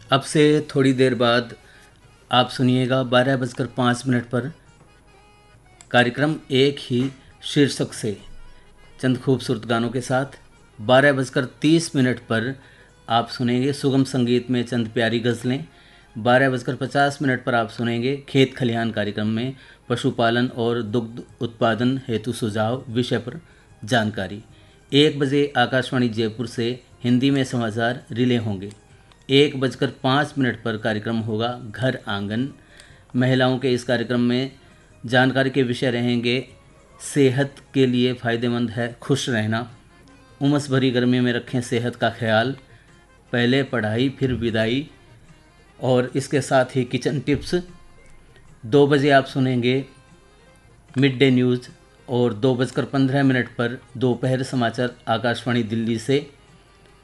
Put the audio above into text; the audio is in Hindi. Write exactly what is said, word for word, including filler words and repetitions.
अब से थोड़ी देर बाद आप सुनिएगा बारह बजकर पाँच मिनट पर कार्यक्रम एक ही शीर्षक से चंद खूबसूरत गानों के साथ। बारह बजकर तीस मिनट पर आप सुनेंगे सुगम संगीत में चंद प्यारी गज़लें। बारह बजकर पचास मिनट पर आप सुनेंगे खेत खलिहान कार्यक्रम में पशुपालन और दुग्ध उत्पादन हेतु सुझाव विषय पर जानकारी। एक बजे आकाशवाणी जयपुर से हिंदी में समाचार रिले होंगे। एक बजकर पाँच मिनट पर कार्यक्रम होगा घर आंगन। महिलाओं के इस कार्यक्रम में जानकारी के विषय रहेंगे सेहत के लिए फ़ायदेमंद है खुश रहना, उमस भरी गर्मी में रखें सेहत का ख्याल, पहले पढ़ाई फिर विदाई, और इसके साथ ही किचन टिप्स। दो बजे आप सुनेंगे मिड डे न्यूज़ और दो बजकर पंद्रह मिनट पर दोपहर समाचार आकाशवाणी दिल्ली से